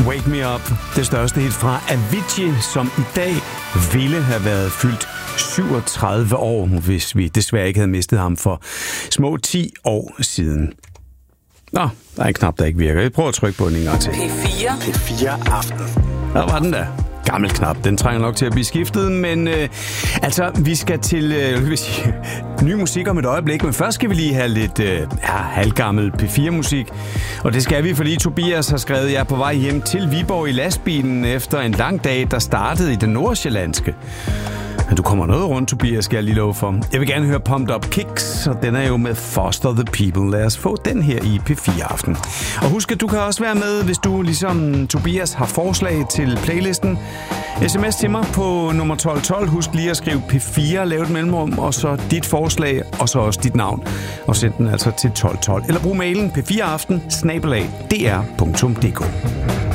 Wake Me Up, det største hit fra Avicii, som i dag ville have været fyldt 37 år, hvis vi desværre ikke havde mistet ham for små 10 år siden. Nå, der er en knap, der ikke virker. Jeg prøver at trykke på den en gang til. P4 Aften. Der var den der. Gammel knap. Den trænger nok til at blive skiftet, men vi skal til ny musik om et øjeblik, men først skal vi lige have lidt halvgammel P4-musik, og det skal vi, fordi Tobias har skrevet, jeg er på vej hjem til Viborg i lastbilen efter en lang dag, der startede i det nordsjællandske. Men du kommer noget rundt, Tobias, skal jeg lige love for. Jeg vil gerne høre Pumped Up Kicks, og den er jo med Foster the People. Lad os få den her i P4 Aften. Og husk, at du kan også være med, hvis du ligesom Tobias har forslag til playlisten. SMS til mig på nummer 1212. Husk lige at skrive P4, lav et mellemrum, og så dit forslag, og så også dit navn. Og send den altså til 1212. Eller brug mailen p4aften@dr.dk.